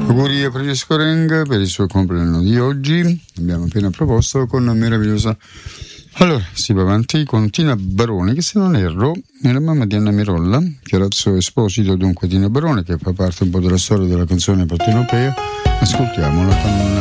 Auguri a Francesco Renga per il suo compleanno di oggi. Abbiamo appena proposto con una meravigliosa. Allora, si va avanti con Tina Barone, che se non erro è la mamma di Anna Mirolla, Chiarazzo Esposito, dunque Tina Barone, che fa parte un po' della storia della canzone partenopea. Ascoltiamola con